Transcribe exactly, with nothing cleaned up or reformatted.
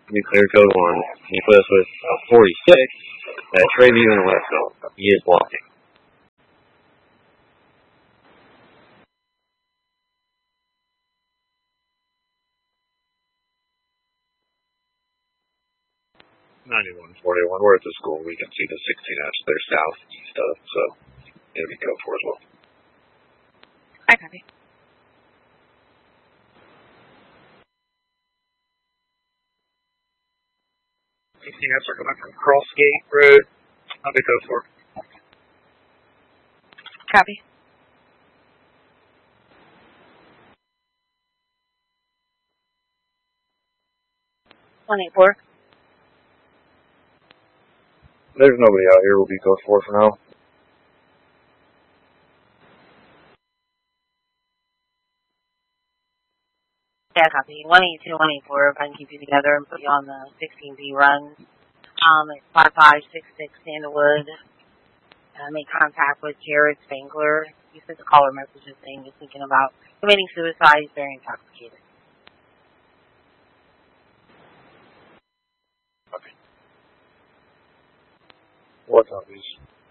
We clear code one. He put us with a forty-six at Trayview and Westville. He is blocking. ninety-one forty-one. We're at the school. We can see the sixteen Fs. They're southeast of, so it'll be code four as well. I copy. sixteen Fs are coming from Crossgate Road. I'll be code four. Copy. one eight four. There's nobody out here. We'll be code four for now. Yeah, copy. one eight two, one eight four, if I can keep you together and put you on the sixteen B run. Um, it's five five six six Sandalwood. I made contact with Jared Spangler. He sent a caller message saying he's thinking about committing suicide. He's very intoxicated. Okay. What copies?